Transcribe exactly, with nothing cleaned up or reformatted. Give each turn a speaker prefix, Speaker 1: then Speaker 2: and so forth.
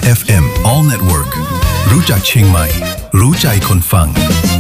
Speaker 1: เอฟ เอ็ม All Network รู้จักเชียงใหม่รู้ใจคนฟัง